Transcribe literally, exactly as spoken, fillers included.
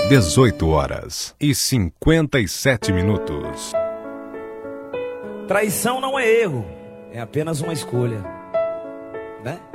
dezoito horas e cinquenta e sete minutos. Traição não é erro, é apenas uma escolha, né?